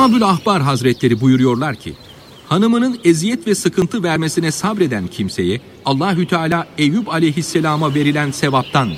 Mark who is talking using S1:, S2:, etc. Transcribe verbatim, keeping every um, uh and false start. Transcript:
S1: Abdülahbar Hazretleri buyuruyorlar ki, hanımının eziyet ve sıkıntı vermesine sabreden kimseye Allahü Teala Eyüp aleyhisselama verilen sevaptan